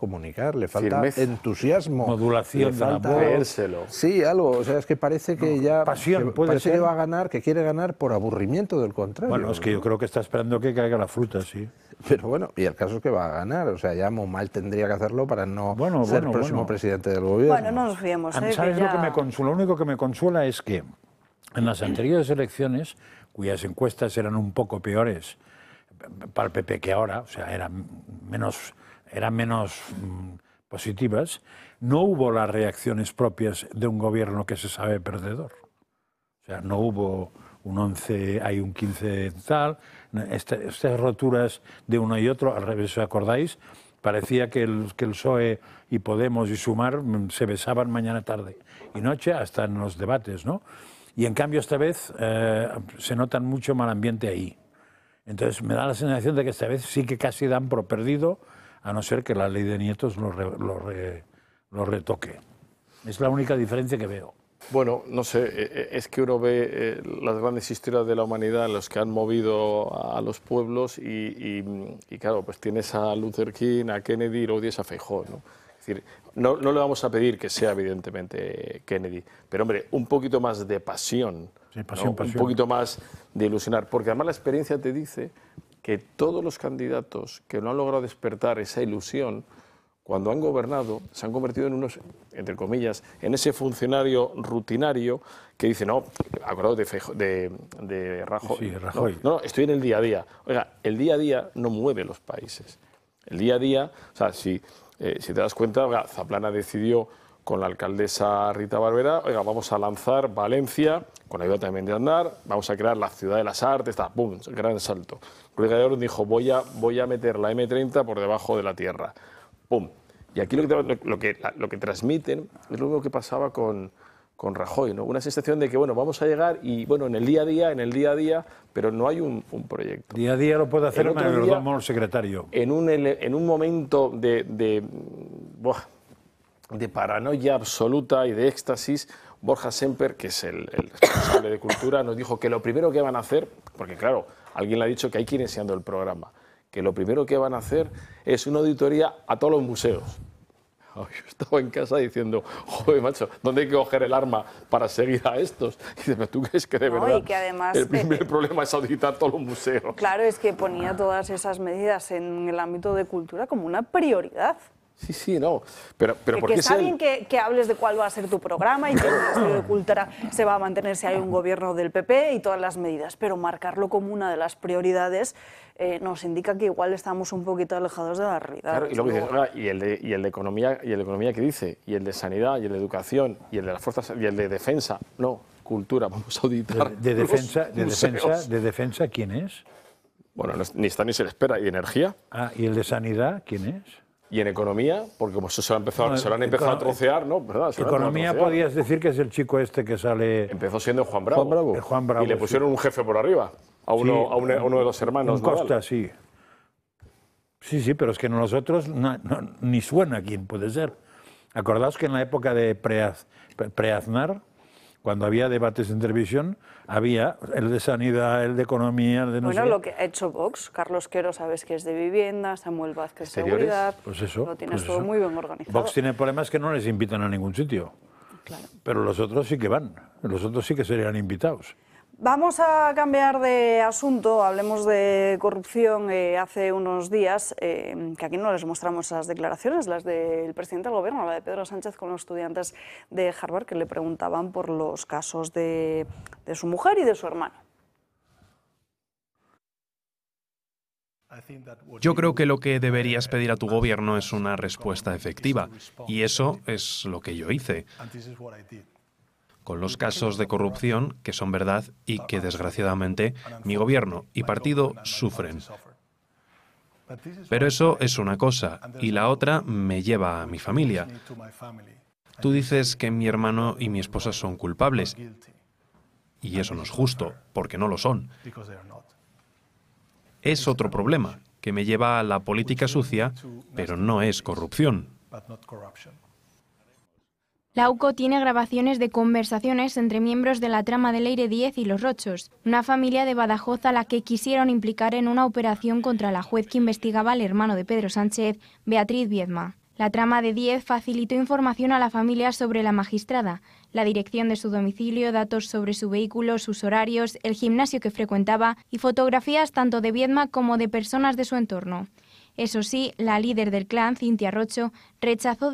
comunicar, le falta firmeza, entusiasmo, modulación, le falta creérselo. Sí, algo, o sea, es que parece que ya pasión, puede parece ser. que va a ganar, que quiere ganar por aburrimiento del contrario. Bueno, es que yo creo que está esperando que caiga la fruta, sí. Pero bueno, y el caso es que va a ganar, o sea, ya muy mal tendría que hacerlo para no ser próximo presidente del gobierno. Bueno, no nos fiemos. ¿Sabes que lo que me consuela? Lo único que me consuela es que en las anteriores elecciones, cuyas encuestas eran un poco peores para el PP que ahora, o sea, eran menos positivas, no hubo las reacciones propias de un gobierno que se sabe perdedor. O sea, no hubo un 11, hay un 15 tal, estas roturas de uno y otro, al revés, ¿os acordáis? Parecía que el PSOE y Podemos y Sumar se besaban mañana, tarde y noche hasta en los debates, ¿no? Y en cambio esta vez se nota mucho mal ambiente ahí. Entonces me da la sensación de que esta vez sí que casi dan por perdido, a no ser que la ley de Nietos lo retoque. Es la única diferencia que veo. Bueno, no sé, es que uno ve las grandes historias de la humanidad en las que han movido a los pueblos y claro, pues tienes a Luther King, a Kennedy y luego tienes a Feijóo, ¿no? Es decir, no le vamos a pedir que sea evidentemente Kennedy, pero hombre, un poquito más de pasión, sí, pasión. Un poquito más de ilusionar, porque además la experiencia te dice que todos los candidatos que no han logrado despertar esa ilusión, cuando han gobernado, se han convertido en unos, entre comillas, en ese funcionario rutinario que dice, no, acordaos de Rajoy. Sí, Rajoy. No, estoy en el día a día. Oiga, el día a día no mueve los países. El día a día, o sea, si te das cuenta, oiga, Zaplana decidió con la alcaldesa Rita Barberá, oiga, vamos a lanzar Valencia, con la ayuda también de Aznar, vamos a crear la ciudad de las artes, ¡pum!, gran salto. Colega de Oro dijo, voy a meter la M30 por debajo de la tierra. ¡Pum! Y aquí lo que transmiten es lo mismo que pasaba con Rajoy, ¿no? Una sensación de que, bueno, vamos a llegar y, bueno, en el día a día, pero no hay un proyecto. Día a día lo puede hacer el secretario. En un momento de paranoia absoluta y de éxtasis, Borja Semper, que es el responsable de Cultura, nos dijo que lo primero que van a hacer, porque claro, alguien le ha dicho que hay que ir enseñando el programa, que lo primero que van a hacer es una auditoría a todos los museos. Yo estaba en casa diciendo, joder, macho, ¿dónde hay que coger el arma para seguir a estos? Y dices, ¿pero tú crees que de verdad y que además, el primer problema es auditar todos los museos? Claro, es que ponía todas esas medidas en el ámbito de cultura como una prioridad. Sí, no. Pero que está bien que hables de cuál va a ser tu programa y que el Ministerio de Cultura se va a mantener si hay un gobierno del PP y todas las medidas, pero marcarlo como una de las prioridades nos indica que igual estamos un poquito alejados de la realidad. Claro, y luego dices, y el de economía, ¿qué dice? Y el de sanidad, y el de educación, y el de las fuerzas, y el de defensa. No, cultura, vamos a auditar. ¿De defensa quién es? Bueno, ni está ni se le espera. ¿Y energía? ¿Y el de sanidad quién es? Y en economía, porque como eso se lo han empezado a trocear, ¿no? ¿Verdad? Economía podías decir que es el chico este que sale... Empezó siendo Juan Bravo. Juan Bravo. Y le pusieron un jefe por arriba, a uno de los hermanos. Un Costa, sí. Sí, pero es que nosotros ni suena quién puede ser. Acordaos que en la época de Preaznar, cuando había debates en televisión, había el de sanidad, el de economía, el de no sé. Lo que ha hecho Vox, Carlos Quero, sabes que es de vivienda, Samuel Vázquez, seguridad. Pues eso. Lo tienes todo muy bien organizado. Vox tiene problemas que no les invitan a ningún sitio. Claro. Pero los otros sí que van, los otros sí que serían invitados. Vamos a cambiar de asunto, hablemos de corrupción. Hace unos días, que aquí no les mostramos esas declaraciones, las del presidente del gobierno, la de Pedro Sánchez con los estudiantes de Harvard que le preguntaban por los casos de su mujer y de su hermano. Yo creo que lo que deberías pedir a tu gobierno es una respuesta efectiva, y eso es lo que yo hice. Con los casos de corrupción, que son verdad y que desgraciadamente mi gobierno y partido sufren. Pero eso es una cosa, y la otra me lleva a mi familia. Tú dices que mi hermano y mi esposa son culpables, y eso no es justo, porque no lo son. Es otro problema, que me lleva a la política sucia, pero no es corrupción. La UCO tiene grabaciones de conversaciones entre miembros de la trama de Leire Díez y Los Rochos, una familia de Badajoz a la que quisieron implicar en una operación contra la juez que investigaba al hermano de Pedro Sánchez, Beatriz Viedma. La trama de Díez facilitó información a la familia sobre la magistrada, la dirección de su domicilio, datos sobre su vehículo, sus horarios, el gimnasio que frecuentaba y fotografías tanto de Viedma como de personas de su entorno. Eso sí, la líder del clan, Cintia Rocho, rechazó